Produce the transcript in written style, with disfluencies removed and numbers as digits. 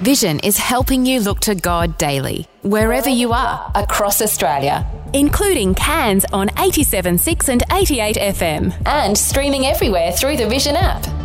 Vision is helping you look to God daily, wherever you are, across Australia, including Cairns on 87.6 and 88 FM, and streaming everywhere through the Vision app.